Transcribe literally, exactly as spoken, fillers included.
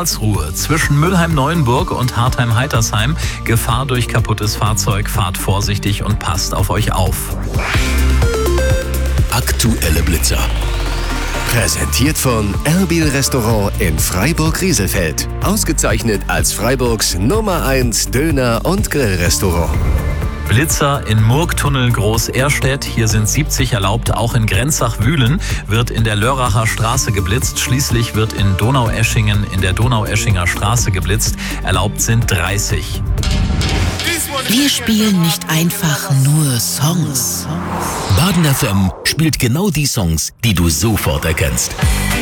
Karlsruhe zwischen Mülheim-Neuenburg und Hartheim-Heitersheim. Gefahr durch kaputtes Fahrzeug. Fahrt vorsichtig und passt auf euch auf. Aktuelle Blitzer. Präsentiert von Erbil Restaurant in Freiburg-Rieselfeld. Ausgezeichnet als Freiburgs Nummer eins Döner- und Grillrestaurant. Blitzer in Murgtunnel Groß-Ehrstedt. Hier sind siebzig erlaubt. Auch in Grenzach-Wühlen wird in der Lörracher Straße geblitzt. Schließlich wird in Donaueschingen in der Donaueschinger Straße geblitzt. Erlaubt sind dreißig. Wir spielen nicht einfach nur Songs. Baden F M spielt genau die Songs, die du sofort erkennst.